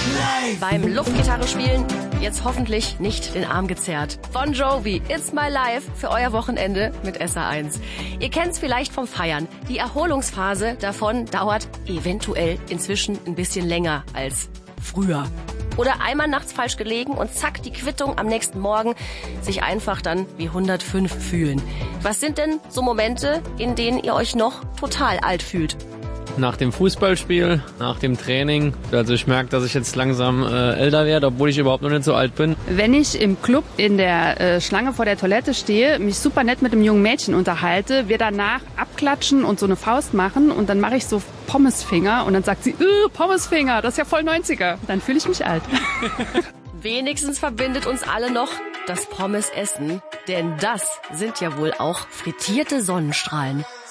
Beim Luftgitarre spielen jetzt hoffentlich nicht den Arm gezerrt. Bon Jovi, It's My Life für euer Wochenende mit SR1. Ihr kennt's vielleicht vom Feiern. Die Erholungsphase davon dauert eventuell inzwischen ein bisschen länger als früher. Oder einmal nachts falsch gelegen und zack, die Quittung am nächsten Morgen, sich einfach dann wie 105 fühlen. Was sind denn so Momente, in denen ihr euch noch total alt fühlt? Nach dem Fußballspiel, nach dem Training. Also ich merke, dass ich jetzt langsam älter werde, obwohl ich überhaupt noch nicht so alt bin. Wenn ich im Club in der Schlange vor der Toilette stehe, mich super nett mit einem jungen Mädchen unterhalte, wir danach abklatschen und so eine Faust machen und dann mache ich so Pommesfinger und dann sagt sie, Pommesfinger, das ist ja voll 90er. Dann fühle ich mich alt. Wenigstens verbindet uns alle noch das Pommesessen, denn das sind ja wohl auch frittierte Sonnenstrahlen.